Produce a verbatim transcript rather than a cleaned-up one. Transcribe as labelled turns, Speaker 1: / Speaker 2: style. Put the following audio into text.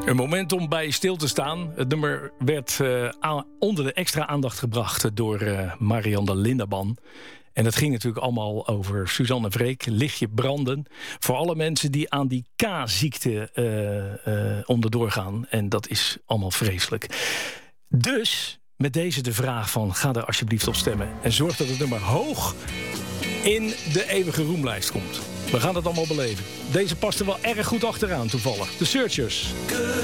Speaker 1: Een moment om bij stil te staan. Het nummer werd uh, a- onder de extra aandacht gebracht door uh, Marianne Lindeman. En dat ging natuurlijk allemaal over Suzanne Freek, lichtje branden. Voor alle mensen die aan die K-ziekte uh, uh, onderdoor gaan. En dat is allemaal vreselijk. Dus met deze de vraag van, ga er alsjeblieft op stemmen. En zorg dat het nummer hoog in de eeuwige roemlijst komt. We gaan het allemaal beleven. Deze past er wel erg goed achteraan toevallig. De Searchers.